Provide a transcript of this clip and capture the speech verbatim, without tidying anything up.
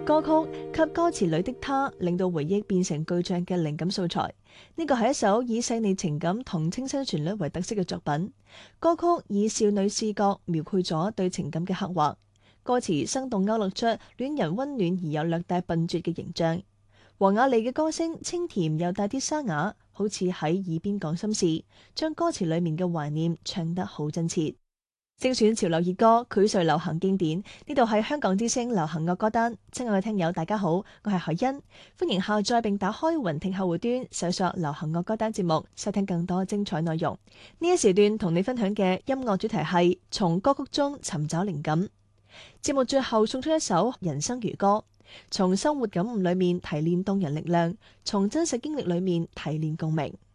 歌曲及歌詞裏的他，令到回憶變成具象嘅靈感素材。呢個係一首以細膩情感同清新旋律為特色嘅作品。歌曲以少女視角描繪咗對情感嘅刻畫，歌詞生動勾勒出戀人溫暖而又略帶笨拙嘅形象。黃雅莉嘅歌聲清甜又帶啲沙啞，好似喺耳邊講心事，將歌詞裏面嘅懷念唱得好真切。精選潮流熱歌，薈萃流行經典。呢度係香港之聲流行樂歌單。親愛嘅聽友，大家好，我係海欣，歡迎下載並打開雲聽客戶端，搜索流行樂歌單節目，收聽更多精彩內容。呢一時段同你分享嘅音樂主題係從歌曲中尋找靈感。節目最後送出一首人生如歌，從生活感悟裏面提煉動人力量，從真實經歷裏面提煉共鳴。